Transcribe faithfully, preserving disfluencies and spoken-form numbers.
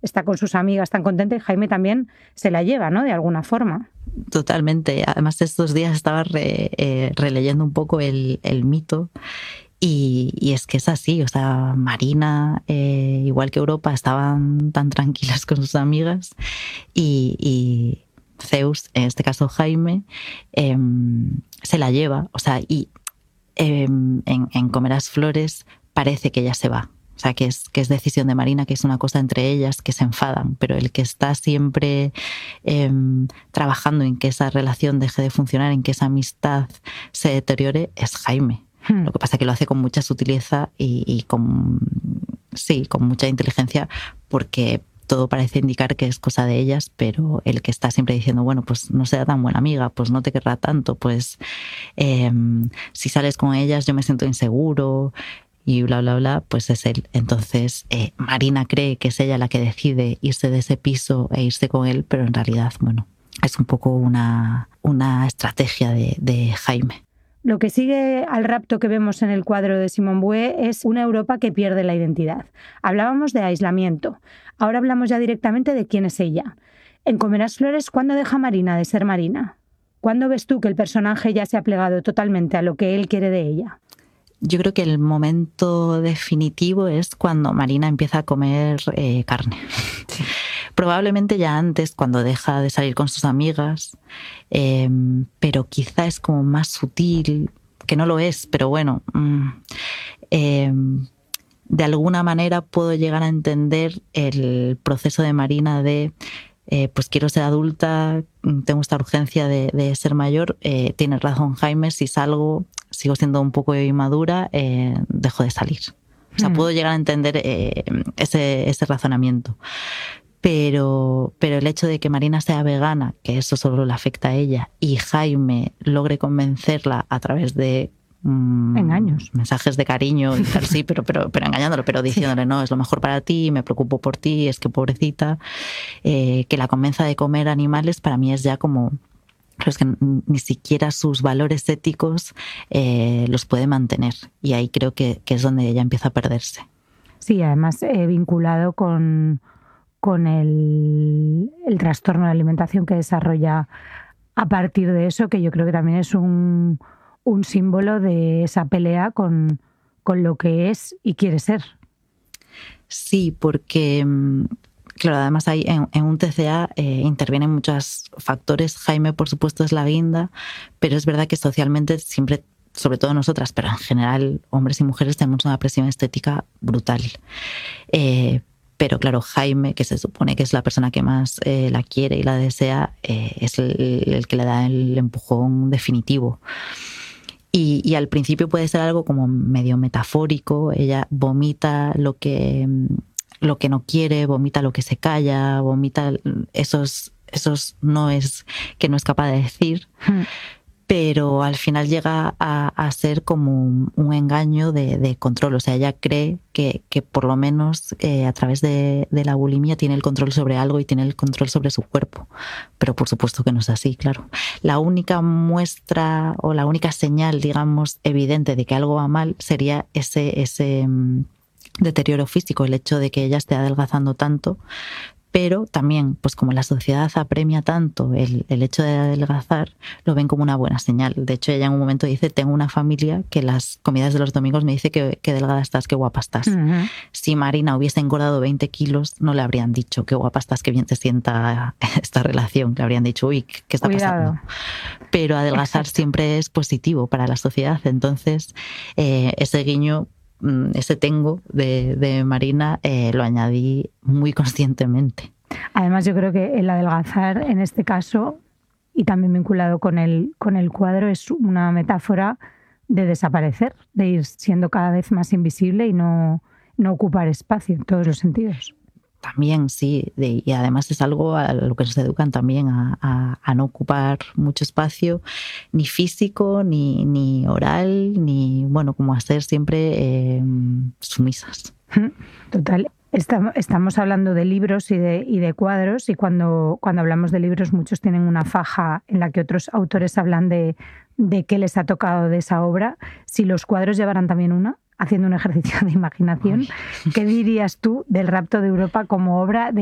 está con sus amigas tan contenta y Jaime también se la lleva, ¿no? De alguna forma. Totalmente. Además, estos días estaba re, eh, releyendo un poco el, el mito y, y es que es así. O sea, Marina, eh, igual que Europa, estaban tan tranquilas con sus amigas y... y Zeus, en este caso Jaime, eh, se la lleva, o sea, y eh, en, en Comerás Flores parece que ella se va, o sea, que es, que es decisión de Marina, que es una cosa entre ellas, que se enfadan, pero el que está siempre eh, trabajando en que esa relación deje de funcionar, en que esa amistad se deteriore, es Jaime. Hmm. Lo que pasa es que lo hace con mucha sutileza y, y con, sí, con mucha inteligencia, porque todo parece indicar que es cosa de ellas, pero el que está siempre diciendo, bueno, pues no será tan buena amiga, pues no te querrá tanto, pues eh, si sales con ellas yo me siento inseguro y bla, bla, bla, pues es él. Entonces eh, Marina cree que es ella la que decide irse de ese piso e irse con él, pero en realidad, bueno, es un poco una, una estrategia de, de Jaime. Lo que sigue al rapto que vemos en el cuadro de Simone Bue es una Europa que pierde la identidad. Hablábamos de aislamiento. Ahora hablamos ya directamente de quién es ella. En Comerás Flores, ¿cuándo deja Marina de ser Marina? ¿Cuándo ves tú que el personaje ya se ha plegado totalmente a lo que él quiere de ella? Yo creo que el momento definitivo es cuando Marina empieza a comer eh, carne. Sí. Probablemente ya antes, cuando deja de salir con sus amigas, eh, pero quizá es como más sutil, que no lo es, pero bueno, mm, eh, de alguna manera puedo llegar a entender el proceso de Marina de eh, pues quiero ser adulta, tengo esta urgencia de, de ser mayor, eh, tienes razón Jaime, si salgo, sigo siendo un poco inmadura, eh, dejo de salir. O sea, mm. puedo llegar a entender eh, ese, ese razonamiento. Pero, pero el hecho de que Marina sea vegana, que eso solo le afecta a ella, y Jaime logre convencerla a través de mmm, engaños, mensajes de cariño y tal, sí, pero, pero, pero engañándolo, pero diciéndole, sí. no, es lo mejor para ti, me preocupo por ti, es que pobrecita, eh, que la convenza de comer animales, para mí es ya como... Pero es que ni siquiera sus valores éticos eh, los puede mantener. Y ahí creo que, que es donde ella empieza a perderse. Sí, además eh, vinculado con... con el, el trastorno de alimentación que desarrolla a partir de eso, que yo creo que también es un, un símbolo de esa pelea con, con lo que es y quiere ser. Sí, porque, claro, además hay, en, en un T C A eh, intervienen muchos factores. Jaime, por supuesto, es la guinda, pero es verdad que socialmente siempre, sobre todo nosotras, pero en general hombres y mujeres tenemos una presión estética brutal. Eh, Pero claro, Jaime, que se supone que es la persona que más eh, la quiere y la desea, eh, es el, el que le da el empujón definitivo. Y, y al principio puede ser algo como medio metafórico. Ella vomita lo que, lo que no quiere, vomita lo que se calla, vomita esos, esos no es que no es capaz de decir. Hmm. Pero al final llega a, a ser como un, un engaño de, de control. O sea, ella cree que, que por lo menos eh, a través de, de la bulimia tiene el control sobre algo y tiene el control sobre su cuerpo. Pero por supuesto que no es así, claro. La única muestra o la única señal, digamos, evidente de que algo va mal sería ese, ese um, deterioro físico, el hecho de que ella esté adelgazando tanto. Pero también, pues como la sociedad apremia tanto el, el hecho de adelgazar, lo ven como una buena señal. De hecho, ella en un momento dice, tengo una familia que las comidas de los domingos me dice que, que delgada estás, qué guapa estás. Uh-huh. Si Marina hubiese engordado veinte kilos, no le habrían dicho, qué guapa estás, qué bien te sienta esta relación. Le habrían dicho, uy, ¿qué está Cuidado. pasando? Pero adelgazar Exacto. siempre es positivo para la sociedad. Entonces, eh, ese guiño... ese tengo de, de Marina eh, lo añadí muy conscientemente. Además, yo creo que el adelgazar en este caso, y también vinculado con el, con el cuadro, es una metáfora de desaparecer, de ir siendo cada vez más invisible y no, no ocupar espacio en todos los sentidos. También, sí, de, y además es algo a lo que nos educan también, a, a, a no ocupar mucho espacio, ni físico, ni, ni oral, ni, bueno, como a ser siempre eh, sumisas. Total. Estamos, estamos hablando de libros y de, y de cuadros, y cuando, cuando hablamos de libros muchos tienen una faja en la que otros autores hablan de, de qué les ha tocado de esa obra. Si los cuadros llevaran también una, haciendo un ejercicio de imaginación, ¿qué dirías tú del Rapto de Europa como obra de